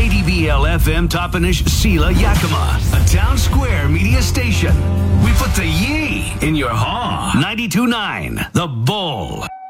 KDBL FM Toppenish Sila Yakima, a town square media station. We put the ye in your haw. 92.9, The Bull.